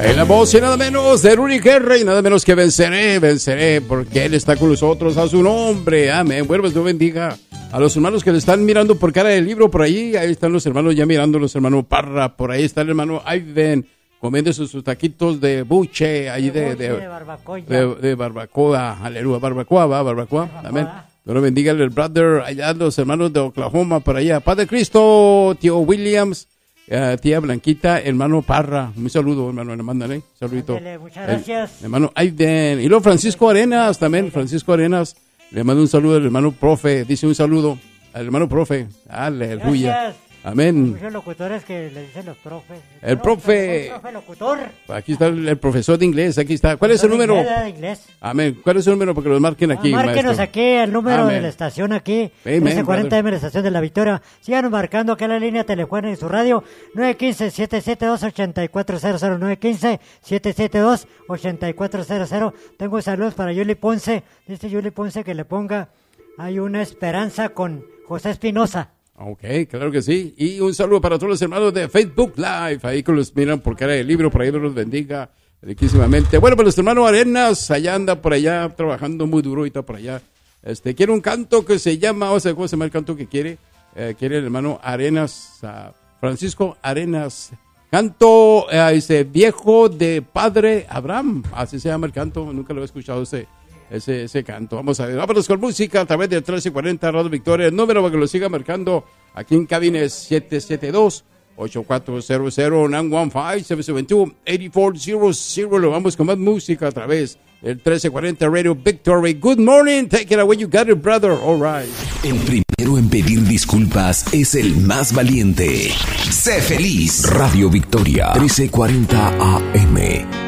En la voz y nada menos de Rudy Guerra y nada menos que venceré, porque Él está con nosotros, a su nombre, amén. Bueno, pues Dios bendiga a los hermanos que le están mirando por cara del libro por ahí están los hermanos ya mirando, los hermanos Parra, por ahí está el hermano Aiden, comiendo sus taquitos de buche, ahí de barbacoa, aleluya, barbacoa, amén. Dios bendiga al brother, allá los hermanos de Oklahoma, por allá, Padre Cristo, tío Williams, tía Blanquita, hermano Parra, un saludo, hermano, le mandan, un saludito. Muchas gracias. Hermano Aiden, y luego Francisco Arenas también, Francisco Arenas, le mando un saludo al hermano profe, dice un saludo al hermano profe, aleluya. Gracias. Amén. Muchos locutores que le dicen los profes. El profe. El profe locutor. Aquí está el profesor de inglés, aquí está. ¿Cuál es el número? De inglés. Amén. ¿Cuál es el número? Porque los marquen aquí, márquenos maestro. aquí el número de la estación aquí. 1340M, la estación de La Victoria. Sigan marcando que la línea telefónica en su radio. 915-772-8400. 915-772-8400. Tengo saludos para Yuli Ponce. Dice Yuli Ponce que le ponga Hay una esperanza con José Espinosa. Ok, claro que sí. Y un saludo para todos los hermanos de Facebook Live, ahí que los miran por cara del libro, por ahí Dios los bendiga riquísimamente. Bueno, pues nuestro hermano Arenas, allá anda por allá, trabajando muy duro, y está por allá. Quiere un canto que se llama, o sea, ¿cómo se llama el canto que quiere? Quiere el hermano Arenas, Francisco Arenas. Canto, viejo de Padre Abraham, así se llama el canto, nunca lo he escuchado ese canto. Vamos a ver, vámonos con música a través de 1340 Radio Victoria. El número para que lo siga marcando aquí en cabina es 772-8400-915-772-8400. Lo vamos con más música a través del 1340 Radio Victory. Good morning, take it away, you got it, brother. All right. El primero en pedir disculpas es el más valiente. Sé feliz. Radio Victoria 1340 AM.